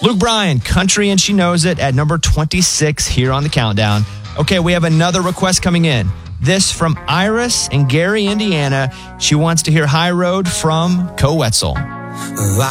Luke Bryan, Country and She Knows It at number 26 here on the countdown. Okay, we have another request coming in. This from Iris in Gary, Indiana. She wants to hear High Road from Co Wetzel. I